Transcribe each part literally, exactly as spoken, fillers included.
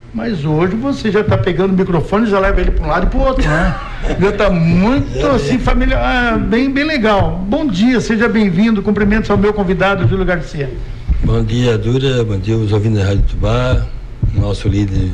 Mas hoje você já está pegando o microfone e já leva ele para um lado e para o outro, né? Já está muito assim, familiar, ah, bem, bem legal. Bom dia, seja bem-vindo, cumprimentos ao meu convidado, Júlio Garcia. Bom dia, Dura, bom dia os ouvintes da Rádio Tubá, nosso líder,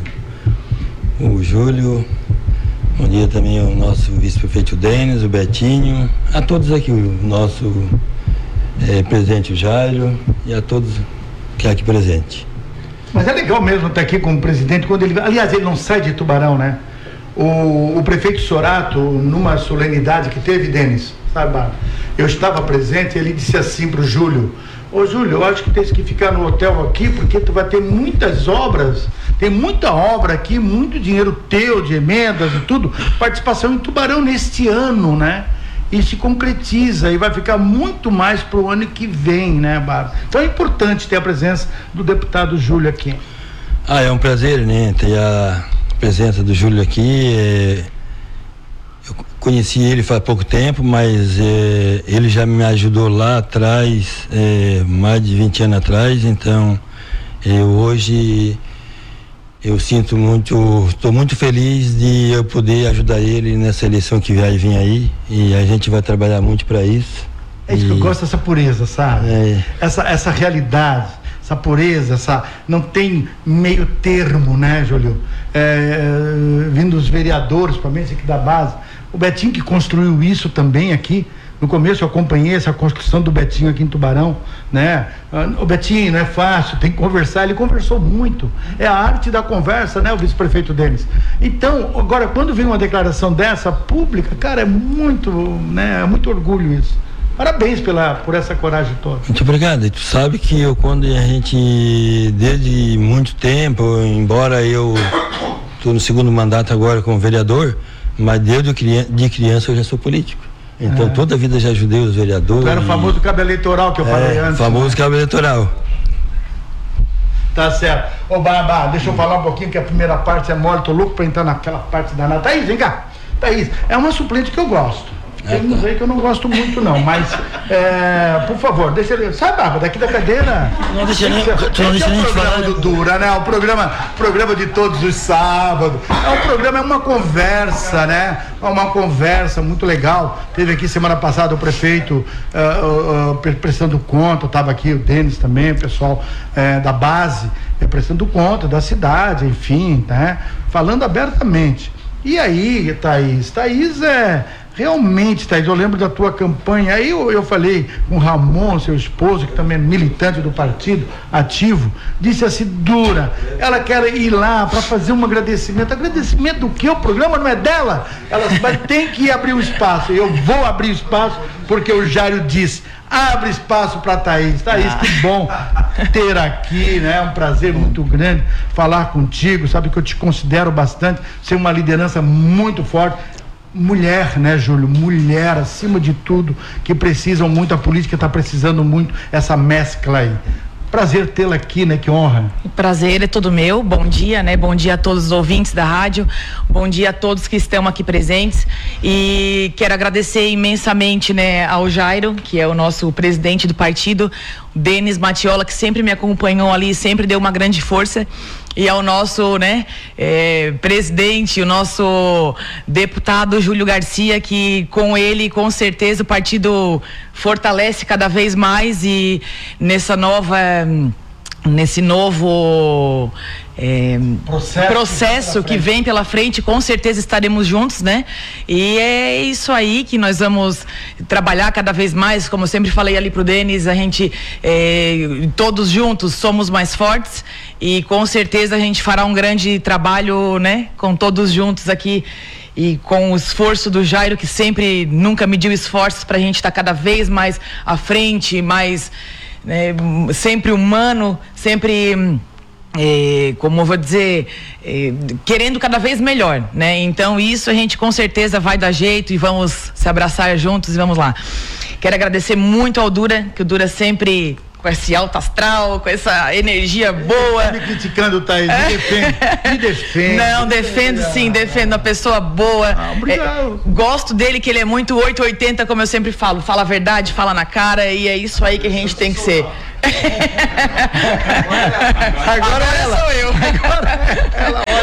o Júlio, bom dia também ao nosso vice-prefeito Denis, o Betinho, a todos aqui, o nosso eh, presidente o Jairo e a todos que é aqui presente. Mas é legal mesmo estar aqui com o presidente, quando ele, aliás, ele não sai de Tubarão, né? O, o prefeito Sorato, numa solenidade que teve, Denis, sabe, eu estava presente, ele disse assim para o Júlio: ô Júlio, eu acho que tem que ficar no hotel aqui, porque tu vai ter muitas obras, tem muita obra aqui, muito dinheiro teu, de emendas e tudo, participação em Tubarão neste ano, né? E se concretiza e vai ficar muito mais para o ano que vem, né, Bárbara? Então é importante ter a presença do deputado Júlio aqui. Ah, é um prazer, né, ter a presença do Júlio aqui. É... Eu conheci ele faz pouco tempo, mas é... ele já me ajudou lá atrás, é... mais de vinte anos atrás, então eu hoje eu sinto muito, estou muito feliz de eu poder ajudar ele nessa eleição que vai vir aí, e a gente vai trabalhar muito para isso. É isso e... que eu gosto, dessa pureza, sabe? É... Essa, essa realidade, essa pureza, essa, não tem meio termo, né, Júlio? É, vindo os vereadores, para mim, esse aqui da base, o Betinho que construiu isso também aqui. No começo eu acompanhei essa construção do Betinho aqui em Tubarão, né? O Betinho, não é fácil, tem que conversar, ele conversou muito, é a arte da conversa, né, o vice-prefeito Denis. Então, agora, quando vem uma declaração dessa, pública, cara, é muito, né, é muito orgulho isso. Parabéns pela, por essa coragem toda. Muito obrigado. E tu sabe que eu, quando a gente, desde muito tempo, embora eu estou no segundo mandato agora como vereador, mas desde de criança eu já sou político. Então, é. toda a vida já ajudei os vereadores. Era o famoso cabo eleitoral que eu é, falei antes. Famoso né? cabo eleitoral. Tá certo. Ô, Babá, deixa eu falar um pouquinho, que a primeira parte é mole, tô louco pra entrar naquela parte danada. Thaís, vem cá. Thaís, é uma suplente que eu gosto. Tem uns aí que eu não gosto muito, não, mas, é, por favor, deixa ele. Sai, Bárbara, daqui da cadeira. Não deixa nem. Tu não deixa nem falar. É o programa do Dura, né? O programa, programa de todos os sábados. É um programa, é uma conversa, né? É uma conversa muito legal. Teve aqui semana passada o prefeito uh, uh, uh, prestando conta, estava aqui o Denis também, o pessoal uh, da base, uh, prestando conta da cidade, enfim, né? Falando abertamente. E aí, Thaís? Thaís é. Realmente, Thaís, eu lembro da tua campanha. Aí eu, eu falei com o Ramon, seu esposo, que também é militante do partido, ativo, disse assim: Dura, ela quer ir lá para fazer um agradecimento. Agradecimento do quê? O programa não é dela. Ela vai ter que abrir o espaço. Eu vou abrir o espaço, porque o Jairo disse: abre espaço para Thaís. Thaís, que bom ter aqui, né? É um prazer muito grande falar contigo. Sabe que eu te considero bastante, ser uma liderança muito forte. Mulher, né, Júlio? Mulher, acima de tudo, que precisam muito, a política está precisando muito, essa mescla aí. Prazer tê-la aqui, né? Que honra. O prazer é todo meu. Bom dia, né? Bom dia a todos os ouvintes da rádio. Bom dia a todos que estão aqui presentes. E quero agradecer imensamente, né, ao Jairo, que é o nosso presidente do partido, o Denis Matiola, que sempre me acompanhou ali, sempre deu uma grande força. E ao nosso, né, é, presidente, o nosso deputado Júlio Garcia, que com ele, com certeza, o partido fortalece cada vez mais, e nessa nova, nesse novo é, processo, processo que vem pela frente, com certeza estaremos juntos, né? E é isso aí que nós vamos trabalhar cada vez mais, como eu sempre falei ali pro Denis, a gente é, todos juntos somos mais fortes, e com certeza a gente fará um grande trabalho, né? Com todos juntos aqui, e com o esforço do Jairo, que sempre nunca mediu esforços para a gente estar cada vez mais à frente, mais né, sempre humano, sempre É, como eu vou dizer, é, querendo cada vez melhor, né? Então isso a gente com certeza vai dar jeito, e vamos se abraçar juntos e vamos lá. Quero agradecer muito ao Dura, que o Dura sempre com esse alto astral, com essa energia boa. Tá me criticando, Thaís, me defende, me defende. Não, defendo sim, defendo, uma pessoa boa. Ah, obrigado. É, gosto dele, que ele é muito oito ou oitenta, como eu sempre falo, fala a verdade, fala na cara, e é isso aí que a gente tem que ser. Agora, agora ela. Sou eu. Agora ela,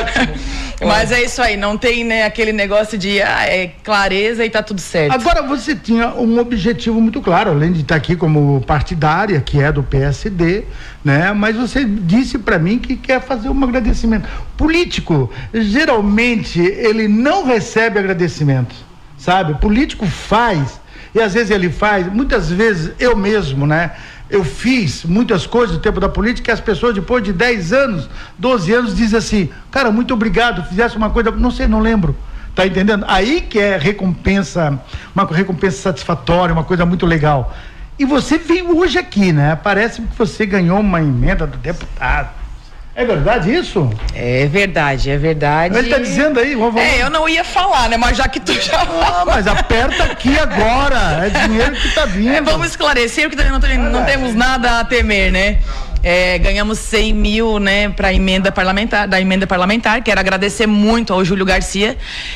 Mas é isso aí, não tem, né, aquele negócio de ah, é clareza e tá tudo certo. Agora, você tinha um objetivo muito claro, além de estar aqui como partidária, que é do P S D, né? Mas você disse para mim que quer fazer um agradecimento. Político, geralmente, ele não recebe agradecimento, sabe? Político faz, e às vezes ele faz, muitas vezes eu mesmo, né? Eu fiz muitas coisas no tempo da política que as pessoas depois de dez anos, doze anos dizem assim, cara, muito obrigado, fizesse uma coisa, não sei, não lembro, tá entendendo? Aí que é recompensa, uma recompensa satisfatória, uma coisa muito legal. E você veio hoje aqui, né? Parece que você ganhou uma emenda do deputado. É verdade isso? É verdade, é verdade. Ele tá dizendo aí, vamos, vamos. É, eu não ia falar, né? Mas já que tu já Ah, mas aperta aqui agora, é dinheiro que tá vindo. É, vamos esclarecer, porque não, tem, não temos nada a temer, né? É, ganhamos cem mil, né, para emenda parlamentar, da emenda parlamentar. Quero agradecer muito ao Júlio Garcia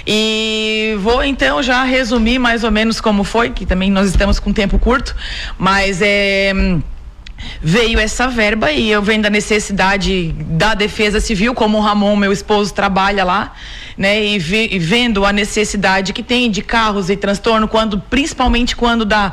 e vou então já resumir mais ou menos como foi, que também nós estamos com tempo curto, mas é... veio essa verba e eu venho da necessidade da Defesa Civil, como o Ramon, meu esposo, trabalha lá, né, e, vi, e vendo a necessidade que tem de carros e transtorno, quando, principalmente quando dá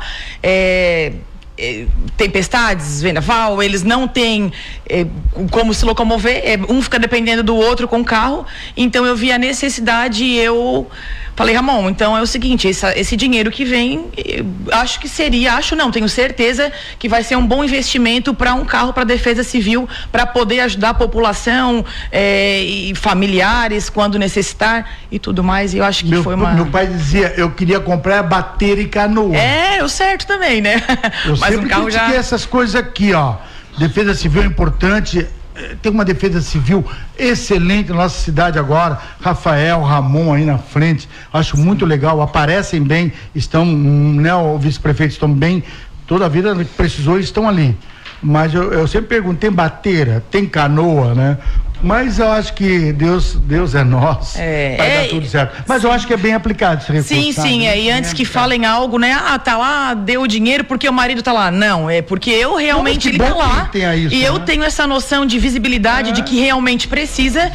é, é, tempestades, vendaval, eles não têm é, como se locomover, é, um fica dependendo do outro com o carro, então eu vi a necessidade e eu falei, Ramon, então é o seguinte, essa, esse dinheiro que vem, acho que seria, acho não, tenho certeza que vai ser um bom investimento para um carro para a Defesa Civil, para poder ajudar a população é, e familiares quando necessitar e tudo mais, e eu acho que meu, foi uma... Meu pai dizia, eu queria comprar bateria e canoa. É, o certo também, né? Eu Mas sempre um carro já... essas coisas aqui, ó, Defesa Civil é importante. Tem uma Defesa Civil excelente na nossa cidade agora, Rafael, Ramon aí na frente, acho muito legal, aparecem bem, estão, né, o vice-prefeito estão bem, toda a vida que precisou estão ali, mas eu, eu sempre pergunto, tem bateira, tem canoa, né? Mas eu acho que Deus, Deus é nosso, é, vai é, dar tudo certo. Mas sim, eu acho que é bem aplicado esse recurso. Sim, sabe? sim, é, e antes que falem algo, né? Ah, tá lá, deu o dinheiro porque o marido tá lá. Não, é porque eu realmente, ele tá lá. Isso, e né? eu tenho essa noção de visibilidade, é, de que realmente precisa,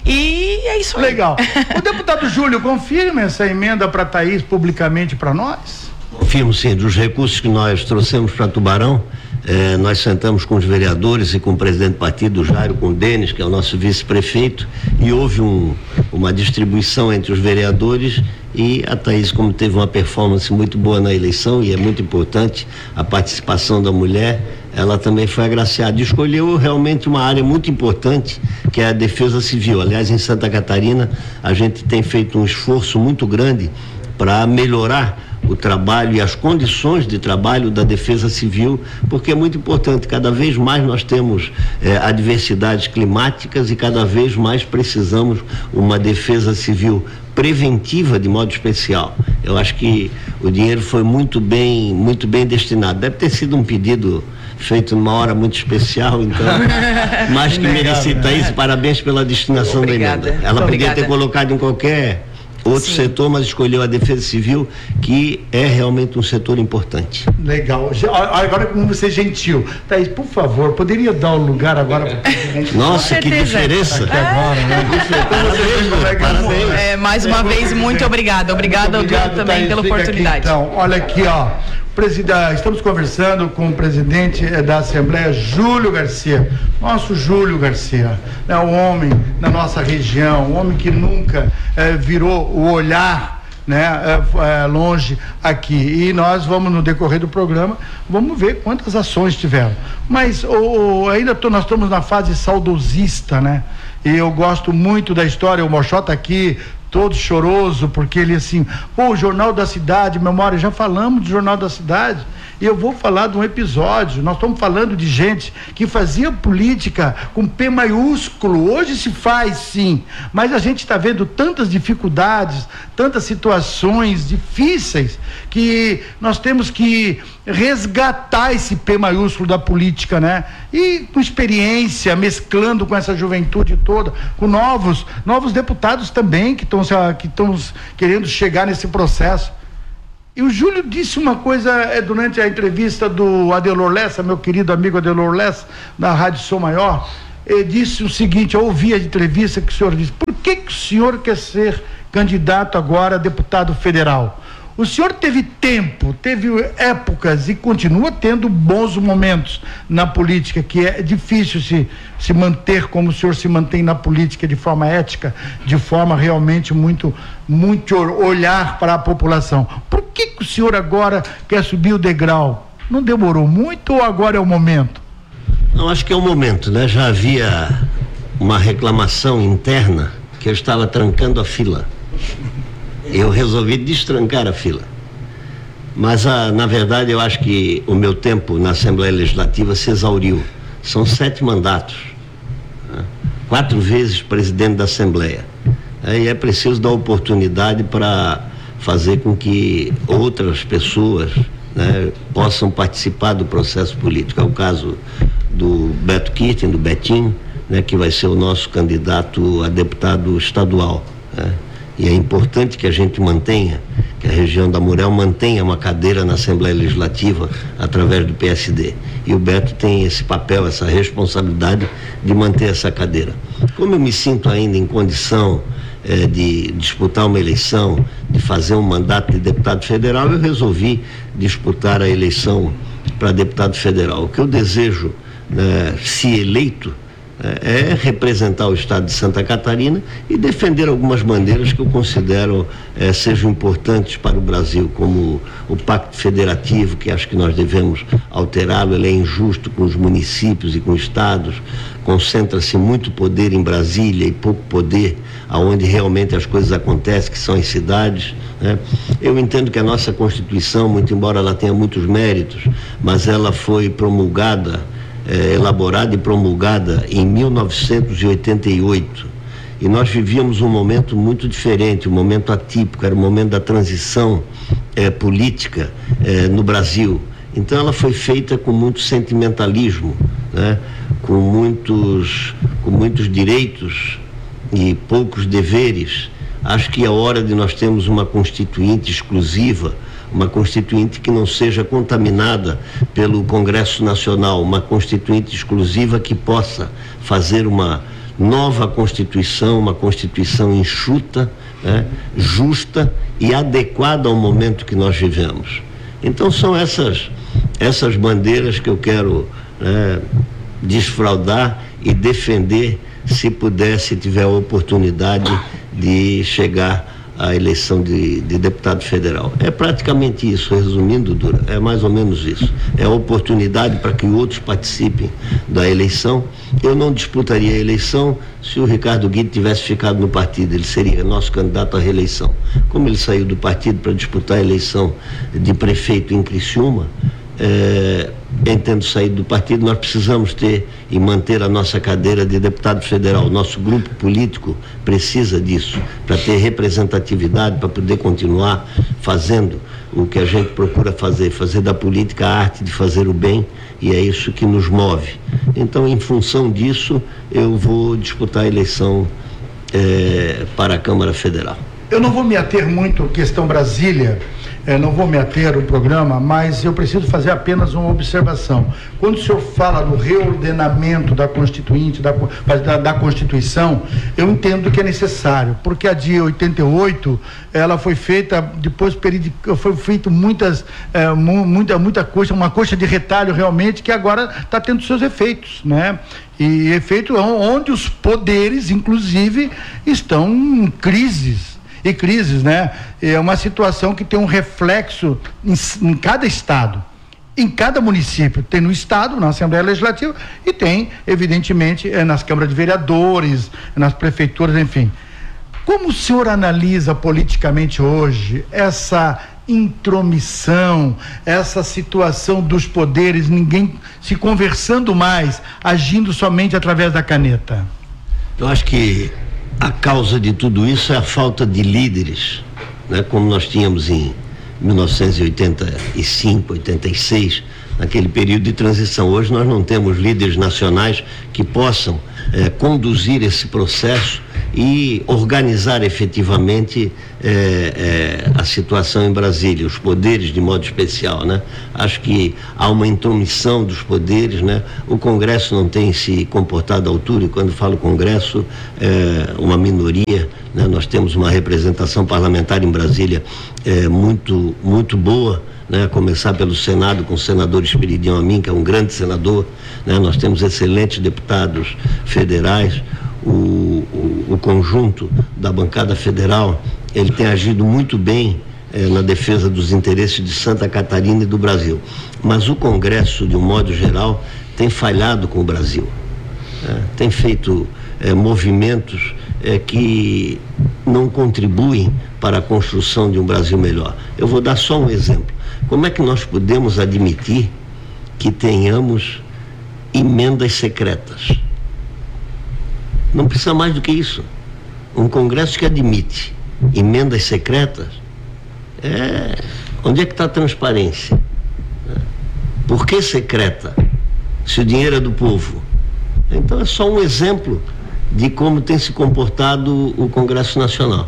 e é isso aí. Legal. O deputado Júlio, confirma essa emenda para Thaís publicamente para nós? Confirmo, sim, dos recursos que nós trouxemos para Tubarão. Eh, nós sentamos com os vereadores e com o presidente do partido, o Jairo, com o Denis, que é o nosso vice-prefeito, e houve um, uma distribuição entre os vereadores, e a Thaís, como teve uma performance muito boa na eleição, e é muito importante a participação da mulher, ela também foi agraciada e escolheu realmente uma área muito importante, que é a Defesa Civil. Aliás, em Santa Catarina, a gente tem feito um esforço muito grande para melhorar o trabalho e as condições de trabalho da Defesa Civil, porque é muito importante, cada vez mais nós temos eh, adversidades climáticas e cada vez mais precisamos uma Defesa Civil preventiva de modo especial. Eu acho que o dinheiro foi muito bem, muito bem destinado. Deve ter sido um pedido feito numa hora muito especial, então, mais que merecido, Thaís, parabéns pela destinação Obrigada. da emenda. Ela Muito poderia obrigada. ter colocado em qualquer outro Sim. setor, mas escolheu a Defesa Civil, que é realmente um setor importante. Legal. Agora vamos ser gentil. Thaís, por favor, poderia dar o lugar agora para o presidente? Nossa, que certeza. diferença. Aqui agora, né? Parabéns, parabéns. É, mais uma vez, muito obrigada. Obrigada, Muito Augusto, também Thaís. pela Fica oportunidade. Aqui, então, olha aqui, ó. Presidente, estamos conversando com o presidente da Assembleia, Júlio Garcia. Nosso Júlio Garcia, né, o homem da nossa região, o homem que nunca eh, virou o olhar, né, é, é, longe aqui. E nós vamos, no decorrer do programa, vamos ver quantas ações tiveram. Mas o, ainda tô, nós estamos na fase saudosista, né? E eu gosto muito da história, o Mochó tá aqui, todo choroso, porque ele assim, pô, o Jornal da Cidade, memória, já falamos do Jornal da Cidade, e eu vou falar de um episódio, nós estamos falando de gente que fazia política com P maiúsculo, hoje se faz sim, mas a gente está vendo tantas dificuldades, tantas situações difíceis, que nós temos que resgatar esse P maiúsculo da política, né? E com experiência, mesclando com essa juventude toda, com novos, novos deputados também que estão que estão querendo chegar nesse processo. E o Júlio disse uma coisa é, durante a entrevista do Adelor Lessa, meu querido amigo Adelor Lessa, da Rádio Som Maior, eh, disse o seguinte, eu ouvi a entrevista que o senhor disse, por que que o senhor quer ser candidato agora a deputado federal? O senhor teve tempo, teve épocas e continua tendo bons momentos na política, que é difícil se, se manter como o senhor se mantém na política, de forma ética, de forma realmente muito, muito olhar para a população. Por que que o senhor agora quer subir o degrau? Não demorou muito ou agora é o momento? Não, acho que é o momento, né? Já havia uma reclamação interna que eu estava trancando a fila. Eu resolvi destrancar a fila. Mas, a, na verdade, eu acho que o meu tempo na Assembleia Legislativa se exauriu. São sete mandatos, né? Quatro vezes presidente da Assembleia. E é preciso dar oportunidade para fazer com que outras pessoas, né, possam participar do processo político. É o caso do Beto Kirten, do Betinho, né, que vai ser o nosso candidato a deputado estadual, né? E é importante que a gente mantenha, que a região da Murel mantenha uma cadeira na Assembleia Legislativa através do P S D. E o Beto tem esse papel, essa responsabilidade de manter essa cadeira. Como eu me sinto ainda em condição eh, de disputar uma eleição, de fazer um mandato de deputado federal, eu resolvi disputar a eleição para deputado federal. O que eu desejo, né, se eleito, é representar o estado de Santa Catarina e defender algumas bandeiras que eu considero eh, sejam importantes para o Brasil, como o Pacto Federativo, que acho que nós devemos alterá-lo. Ele é injusto com os municípios e com os estados, concentra-se muito poder em Brasília e pouco poder aonde realmente as coisas acontecem, que são as cidades, né? Eu entendo que a nossa Constituição, muito embora ela tenha muitos méritos, mas ela foi promulgada É, elaborada e promulgada em mil novecentos e oitenta e oito, e nós vivíamos um momento muito diferente, um momento atípico, era o momento da transição é, política é, no Brasil. Então ela foi feita com muito sentimentalismo, né? com muitos, com muitos direitos e poucos deveres. Acho que é hora de nós termos uma constituinte exclusiva, uma constituinte que não seja contaminada pelo Congresso Nacional, uma constituinte exclusiva que possa fazer uma nova Constituição, uma Constituição enxuta, né, justa e adequada ao momento que nós vivemos. Então são essas, essas bandeiras que eu quero, né, desfraudar e defender, se puder, se tiver a oportunidade de chegar a eleição de, de deputado federal. É praticamente isso, resumindo, Dura, é mais ou menos isso. É a oportunidade para que outros participem da eleição. Eu não disputaria a eleição se o Ricardo Guide tivesse ficado no partido, ele seria nosso candidato à reeleição. Como ele saiu do partido para disputar a eleição de prefeito em Criciúma, É, entendo sair do partido, nós precisamos ter e manter a nossa cadeira de deputado federal. Nosso grupo político precisa disso, para ter representatividade, para poder continuar fazendo o que a gente procura fazer, fazer da política a arte de fazer o bem, e é isso que nos move. Então, em função disso, eu vou disputar a eleição é, para a Câmara Federal. Eu não vou me ater muito à questão Brasília, É, não vou me ater ao programa, mas eu preciso fazer apenas uma observação. Quando o senhor fala no reordenamento da Constituinte, da, da, da Constituição, eu entendo que é necessário, porque a de oitenta e oito, ela foi feita, depois foi feito muitas, é, muita, muita coisa, uma coxa de retalho realmente, que agora está tendo seus efeitos, né? E efeito onde os poderes, inclusive, estão em crises. E crises, né? É uma situação que tem um reflexo em, em cada estado, em cada município. Tem no estado, na Assembleia Legislativa, e tem, evidentemente, é, nas câmaras de vereadores, nas prefeituras, enfim. Como o senhor analisa politicamente hoje essa intromissão, essa situação dos poderes, ninguém se conversando mais, agindo somente através da caneta? Eu acho que a causa de tudo isso é a falta de líderes, né? Como nós tínhamos em mil novecentos e oitenta e cinco, oitenta e seis, naquele período de transição. Hoje nós não temos líderes nacionais que possam eh, conduzir esse processo e organizar efetivamente é, é, a situação em Brasília, os poderes de modo especial, né? Acho que há uma intromissão dos poderes, né? O Congresso não tem se comportado à altura, e quando falo Congresso, é uma minoria, né? Nós temos uma representação parlamentar em Brasília é, muito, muito boa, né? A começar pelo Senado, com o senador Esperidião Amin, que é um grande senador, né? Nós temos excelentes deputados federais. O, o, o conjunto da bancada federal, ele tem agido muito bem eh, na defesa dos interesses de Santa Catarina e do Brasil, mas o Congresso, de um modo geral, tem falhado com o Brasil, né? Tem feito eh, movimentos eh, que não contribuem para a construção de um Brasil melhor. Eu vou dar só um exemplo. Como é que nós podemos admitir que tenhamos emendas secretas? Não precisa mais do que isso. Um Congresso que admite emendas secretas, é... onde é que está a transparência? Por que secreta? Se o dinheiro é do povo. Então é só um exemplo de como tem se comportado o Congresso Nacional.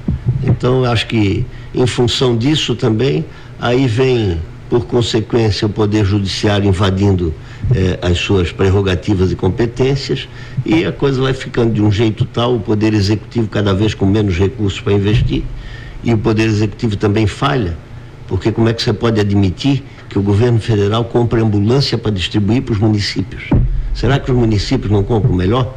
Então eu acho que em função disso também, aí vem, por consequência, o Poder Judiciário invadindo eh, as suas prerrogativas e competências, e a coisa vai ficando de um jeito tal, o Poder Executivo cada vez com menos recursos para investir, e o Poder Executivo também falha, porque como é que você pode admitir que o governo federal compra ambulância para distribuir para os municípios? Será que os municípios não compram melhor?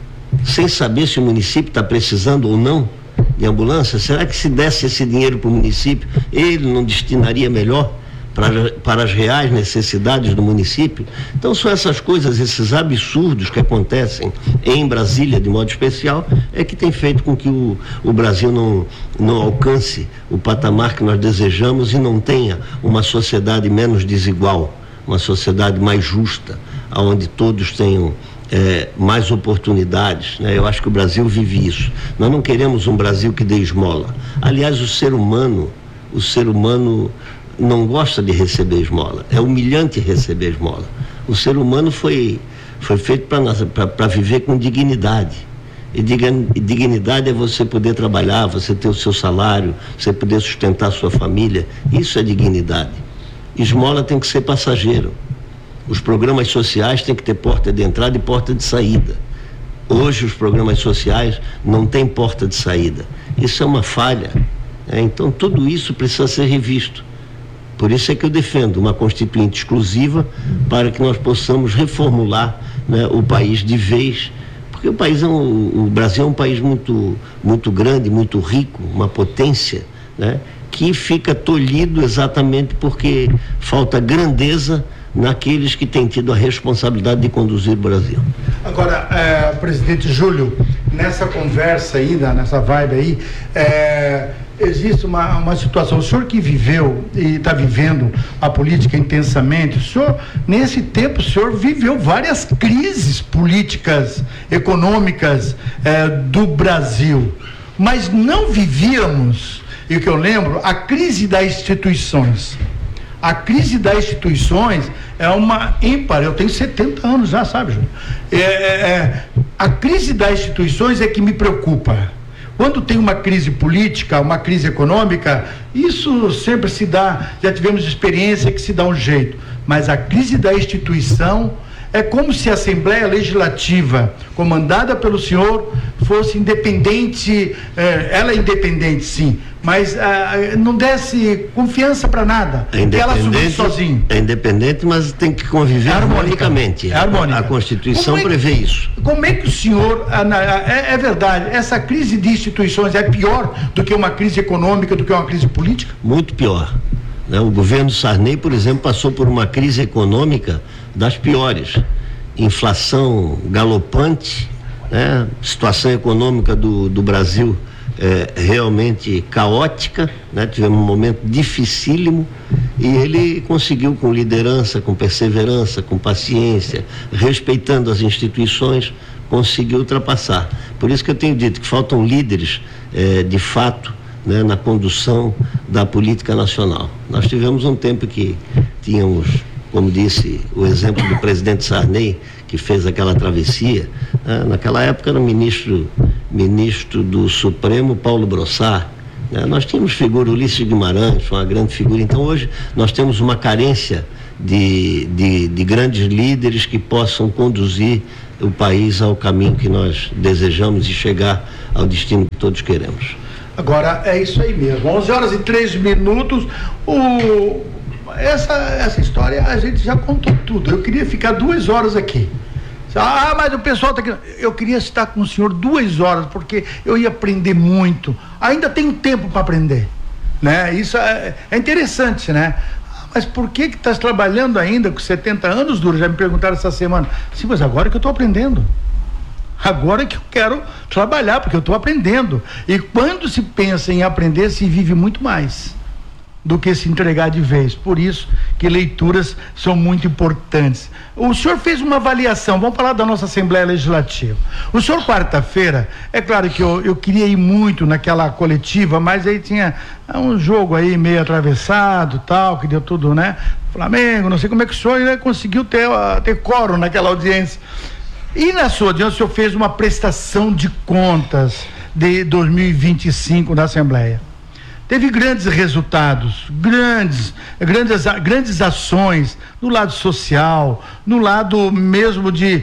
Sem saber se o município está precisando ou não de ambulância? Será que se desse esse dinheiro para o município, ele não destinaria melhor para, para as reais necessidades do município? Então são essas coisas, esses absurdos que acontecem em Brasília de modo especial, é que tem feito com que o, o Brasil não, não alcance o patamar que nós desejamos e não tenha uma sociedade menos desigual, uma sociedade mais justa, onde todos tenham É, mais oportunidades, né? Eu acho que o Brasil vive isso. Nós não queremos um Brasil que dê esmola. Aliás, o ser humano, o ser humano não gosta de receber esmola. É humilhante receber esmola. O ser humano foi, foi feito para viver com dignidade. E dignidade é você poder trabalhar, você ter o seu salário, você poder sustentar a sua família. Isso é dignidade. Esmola tem que ser passageiro. Os programas sociais têm que ter porta de entrada e porta de saída. Hoje os programas sociais não têm porta de saída. Isso é uma falha, né? Então tudo isso precisa ser revisto. Por isso é que eu defendo uma constituinte exclusiva para que nós possamos reformular, né, o país de vez, porque o país é um, o Brasil é um país muito, muito grande, muito rico, uma potência, né, que fica tolhido exatamente porque falta grandeza naqueles que têm tido a responsabilidade de conduzir o Brasil. Agora, é, presidente Júlio, nessa conversa aí, nessa vibe aí, é, existe uma, uma situação, o senhor que viveu e está vivendo a política intensamente, o senhor, nesse tempo, o senhor viveu várias crises políticas, econômicas é, do Brasil, mas não vivíamos, e o que eu lembro, a crise das instituições. A crise das instituições é uma ímpar. Eu tenho setenta anos já, sabe, Júlio? É, é, a crise das instituições é que me preocupa. Quando tem uma crise política, uma crise econômica, isso sempre se dá, já tivemos experiência que se dá um jeito. Mas a crise da instituição é como se a Assembleia Legislativa, comandada pelo senhor, fosse independente, eh, ela é independente sim, mas ah, não desse confiança para nada, é que ela assumisse sozinha. É independente, mas tem que conviver é harmonicamente. É harmônica. A Constituição é, prevê isso. Como é que o senhor, é, é verdade, essa crise de instituições é pior do que uma crise econômica, do que uma crise política? Muito pior. Né? O governo Sarney, por exemplo, passou por uma crise econômica das piores. Inflação galopante, né? Situação econômica do, do Brasil é, realmente caótica, né? Tivemos um momento dificílimo e ele conseguiu, com liderança, com perseverança, com paciência, respeitando as instituições, conseguiu ultrapassar. Por isso que eu tenho dito que faltam líderes é, de fato, né, na condução da política nacional. Nós tivemos um tempo que tínhamos, como disse o exemplo do presidente Sarney, que fez aquela travessia, né? Naquela época era um ministro ministro do Supremo, Paulo Brossard, né? Nós tínhamos figura, Ulisses Guimarães, uma grande figura. Então hoje nós temos uma carência de, de, de grandes líderes que possam conduzir o país ao caminho que nós desejamos e chegar ao destino que todos queremos. Agora, é isso aí mesmo, onze horas e três minutos, o, essa, essa história a gente já contou tudo. Eu queria ficar duas horas aqui. Ah, mas o pessoal está aqui. Eu queria estar com o senhor duas horas, porque eu ia aprender muito. Ainda tenho tempo para aprender, né? Isso é, é interessante, né? Mas por que que estás trabalhando ainda com setenta anos, Duro? Já me perguntaram essa semana. Sim, mas agora que eu estou aprendendo. Agora que eu quero trabalhar, porque eu estou aprendendo. E quando se pensa em aprender, se vive muito mais do que se entregar de vez. Por isso que leituras são muito importantes. O senhor fez uma avaliação, vamos falar da nossa Assembleia Legislativa. O senhor, quarta-feira, é claro que eu, eu queria ir muito naquela coletiva, mas aí tinha um jogo aí meio atravessado, tal, que deu tudo, né? Flamengo, não sei como é que o senhor, né, conseguiu ter, ter quórum naquela audiência. E na sua audiência, o senhor fez uma prestação de contas de dois mil e vinte e cinco na Assembleia. Teve grandes resultados, grandes, grandes, grandes ações no lado social, no lado mesmo de,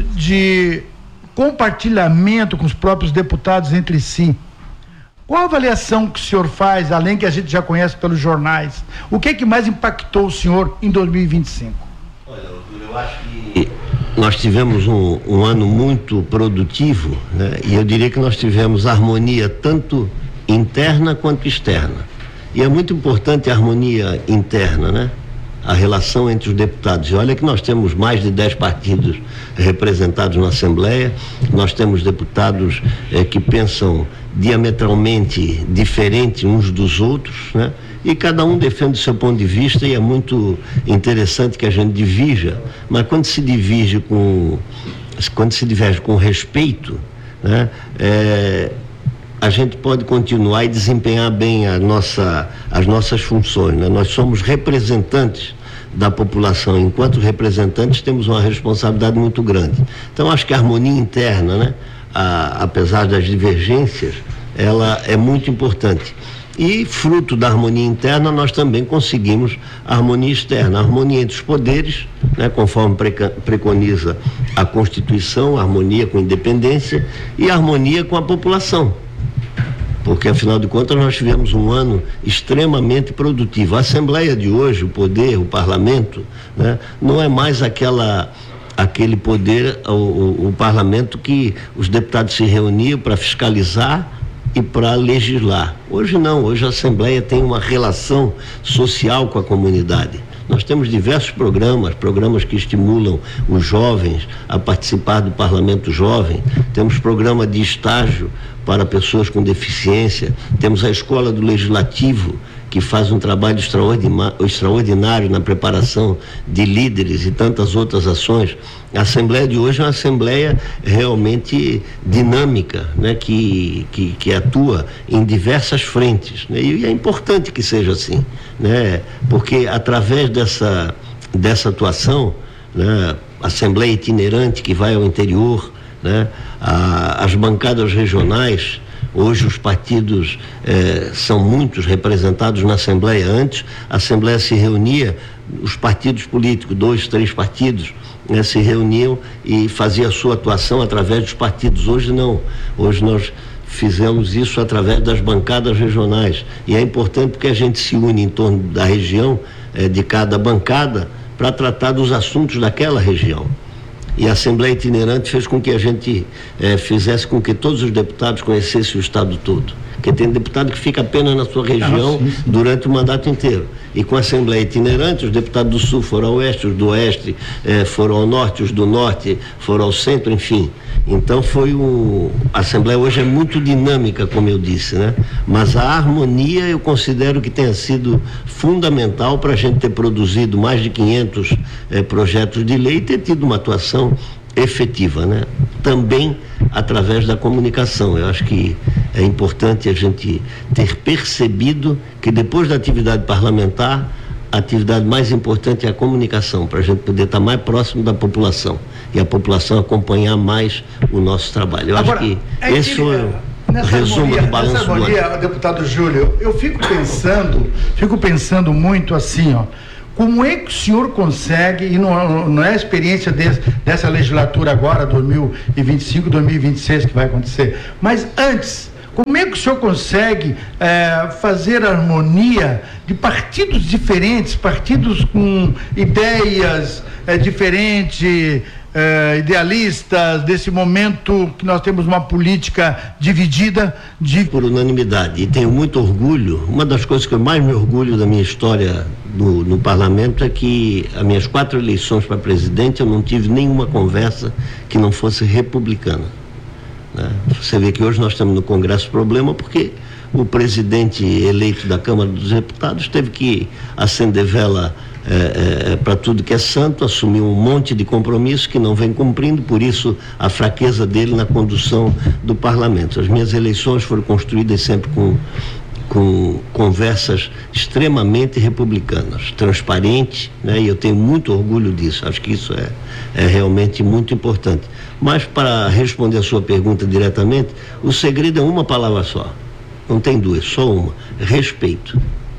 de compartilhamento com os próprios deputados entre si. Qual a avaliação que o senhor faz, além que a gente já conhece pelos jornais? O que é que mais impactou o senhor em dois mil e vinte e cinco? Olha, eu acho que nós tivemos um, um ano muito produtivo, né? E eu diria que nós tivemos harmonia tanto interna quanto externa. E é muito importante a harmonia interna, né? A relação entre os deputados. E olha que nós temos mais de dez partidos representados na Assembleia, nós temos deputados eh, que pensam diametralmente diferente uns dos outros, né? E cada um defende o seu ponto de vista, e é muito interessante que a gente divirja, mas quando se divirge com quando se diverge com respeito, né? É, a gente pode continuar e desempenhar bem a nossa, as nossas funções, né? Nós somos representantes da população, enquanto representantes temos uma responsabilidade muito grande. Então acho que a harmonia interna, né? A, apesar das divergências, ela é muito importante. E fruto da harmonia interna nós também conseguimos a harmonia externa, a harmonia entre os poderes, né? Conforme preca, preconiza a Constituição, a harmonia com a independência e a harmonia com a população. Porque, afinal de contas, nós tivemos um ano extremamente produtivo. A Assembleia de hoje, o poder, o parlamento, né, não é mais aquela, aquele poder, o, o, o parlamento que os deputados se reuniam para fiscalizar e para legislar. Hoje não, hoje a Assembleia tem uma relação social com a comunidade. Nós temos diversos programas, programas que estimulam os jovens a participar do parlamento jovem, temos programa de estágio para pessoas com deficiência, temos a Escola do Legislativo, que faz um trabalho extraordinário na preparação de líderes e tantas outras ações. A Assembleia de hoje é uma Assembleia realmente dinâmica, né? que, que, que atua em diversas frentes, né? E é importante que seja assim, né? Porque através dessa, dessa atuação, né? Assembleia itinerante que vai ao interior, né? A, as bancadas regionais. Hoje os partidos eh, são muitos representados na Assembleia. Antes a Assembleia se reunia, os partidos políticos, dois, três partidos, né, se reuniam e faziam a sua atuação através dos partidos. Hoje não, hoje nós fizemos isso através das bancadas regionais, e é importante porque a gente se une em torno da região, eh, de cada bancada, para tratar dos assuntos daquela região. E a Assembleia Itinerante fez com que a gente eh, fizesse com que todos os deputados conhecessem o estado todo. Porque tem deputado que fica apenas na sua região ah, sim, sim. durante o mandato inteiro. E com a Assembleia Itinerante, os deputados do Sul foram ao Oeste, os do Oeste eh, foram ao Norte, os do Norte foram ao Centro, enfim. Então foi um... A Assembleia hoje é muito dinâmica, como eu disse, né? Mas a harmonia eu considero que tenha sido fundamental para a gente ter produzido mais de quinhentos eh, projetos de lei e ter tido uma atuação efetiva, né? Também através da comunicação. Eu acho que é importante a gente ter percebido que depois da atividade parlamentar a atividade mais importante é a comunicação, para a gente poder estar mais próximo da população e a população acompanhar mais o nosso trabalho. Eu Agora, acho que é esse foi o resumo do balanço nessa harmonia, do ano. Deputado Júlio, eu fico pensando, fico pensando muito assim, ó, como é que o senhor consegue, e não, não é a experiência desse, dessa legislatura agora, dois mil e vinte e cinco, dois mil e vinte e seis que vai acontecer, mas antes, como é que o senhor consegue é, fazer harmonia de partidos diferentes, partidos com ideias é, diferentes, é, idealistas, desse momento que nós temos uma política dividida? De... Por unanimidade, e tenho muito orgulho, uma das coisas que eu mais me orgulho da minha história no, no parlamento é que as minhas quatro eleições para presidente eu não tive nenhuma conversa que não fosse republicana. Você vê que hoje nós estamos no Congresso problema porque o presidente eleito da Câmara dos Deputados teve que acender vela é, é, para tudo que é santo, assumiu um monte de compromissos que não vem cumprindo, por isso a fraqueza dele na condução do parlamento. As minhas eleições foram construídas sempre com, com conversas extremamente republicanas, transparentes, né? E eu tenho muito orgulho disso, acho que isso é, é realmente muito importante. Mas para responder a sua pergunta diretamente, o segredo é uma palavra só, não tem duas, só uma: respeito.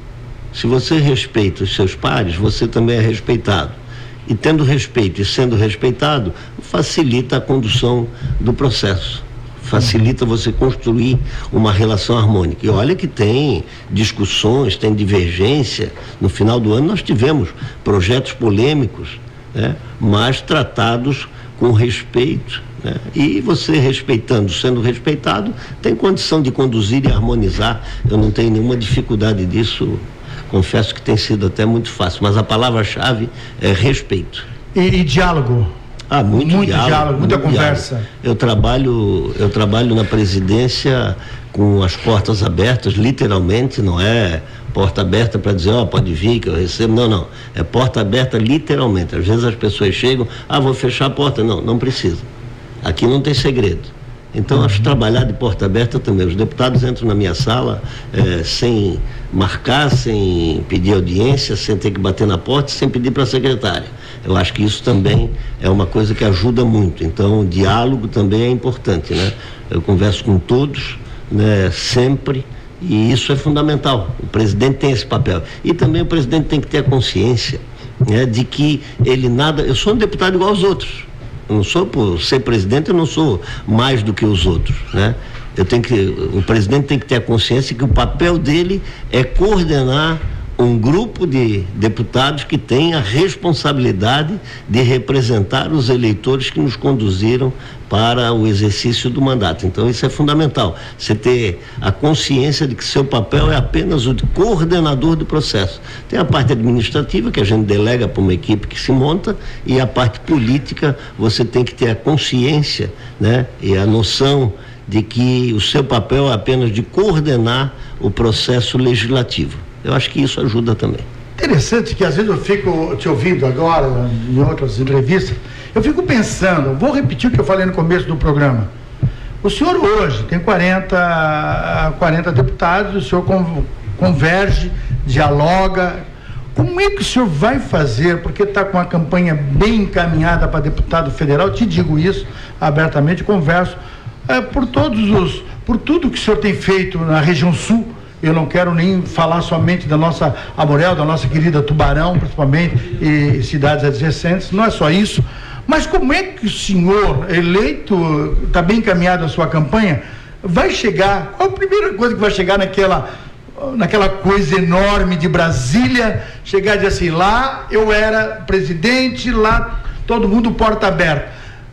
Se você respeita os seus pares, você também é respeitado. E tendo respeito e sendo respeitado, facilita a condução do processo, facilita você construir uma relação harmônica. E olha que tem discussões, tem divergência. No final do ano nós tivemos projetos polêmicos, né, mas tratados com respeito, né? E você respeitando, sendo respeitado, tem condição de conduzir e harmonizar. Eu não tenho nenhuma dificuldade disso, confesso que tem sido até muito fácil, mas a palavra-chave é respeito. E, e diálogo? Ah, muito, muito diálogo, diálogo, muita muito conversa. Diálogo. Eu trabalho, eu trabalho na presidência com as portas abertas, literalmente, não é porta aberta para dizer, ó, oh, pode vir que eu recebo, não, não, é porta aberta literalmente. Às vezes as pessoas chegam, ah, vou fechar a porta, não, não precisa, aqui não tem segredo. Então, acho que trabalhar de porta aberta também. Os deputados entram na minha sala eh, sem marcar, sem pedir audiência, sem ter que bater na porta, sem pedir para a secretária. Eu acho que isso também é uma coisa que ajuda muito. Então, o diálogo também é importante, né? Eu converso com todos, né, sempre, e isso é fundamental. O presidente tem esse papel. E também o presidente tem que ter a consciência, né, de que ele nada... Eu sou um deputado igual aos outros. Eu não sou, por ser presidente, eu não sou mais do que os outros, né? Eu tenho que, o presidente tem que ter a consciência que o papel dele é coordenar um grupo de deputados que tem a responsabilidade de representar os eleitores que nos conduziram para o exercício do mandato. Então isso é fundamental, você ter a consciência de que seu papel é apenas o de coordenador do processo. Tem a parte administrativa que a gente delega para uma equipe que se monta, e a parte política você tem que ter a consciência, né, e a noção de que o seu papel é apenas de coordenar o processo legislativo. Eu acho que isso ajuda também. Interessante que às vezes eu fico te ouvindo agora, em outras entrevistas, eu fico pensando, vou repetir o que eu falei no começo do programa. O senhor hoje tem quarenta, quarenta deputados, o senhor converge, dialoga. Como é que o senhor vai fazer, porque está com uma campanha bem encaminhada para deputado federal, te digo isso abertamente, converso é, por todos os, por tudo que o senhor tem feito na região sul. Eu não quero nem falar somente da nossa Amorel, da nossa querida Tubarão, principalmente, e cidades adjacentes, não é só isso. Mas como é que o senhor, eleito, está bem encaminhado a sua campanha, vai chegar, qual a primeira coisa que vai chegar naquela, naquela coisa enorme de Brasília, chegar e dizer assim, lá eu era presidente, lá todo mundo porta aberta.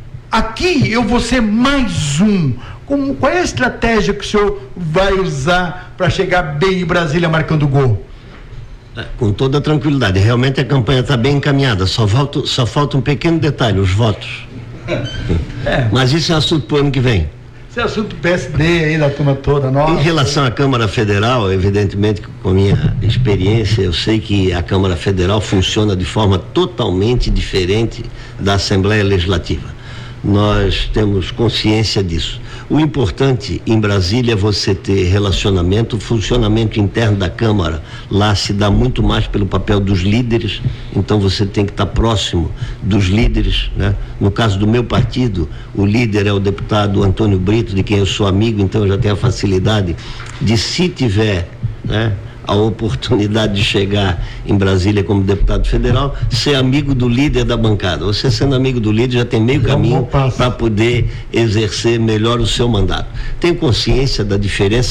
Aqui eu vou ser mais um. Como, qual é a estratégia que o senhor vai usar para chegar bem em Brasília marcando gol? Com toda a tranquilidade, realmente a campanha está bem encaminhada, só falta, só falta um pequeno detalhe, os votos. É. Mas isso é assunto para o ano que vem. Isso é assunto do P S D aí, da turma toda, nossa. Em relação à Câmara Federal, evidentemente, com a minha experiência, eu sei que a Câmara Federal funciona de forma totalmente diferente da Assembleia Legislativa. Nós temos consciência disso. O importante em Brasília é você ter relacionamento, funcionamento interno da Câmara. Lá se dá muito mais pelo papel dos líderes, então você tem que estar próximo dos líderes, né? No caso do meu partido, o líder é o deputado Antônio Brito, de quem eu sou amigo, então eu já tenho a facilidade de, se tiver, né, a oportunidade de chegar em Brasília como deputado federal, ser amigo do líder da bancada. Você sendo amigo do líder já tem meio É um caminho bom passo. para poder exercer melhor o seu mandato. Tenho consciência da diferença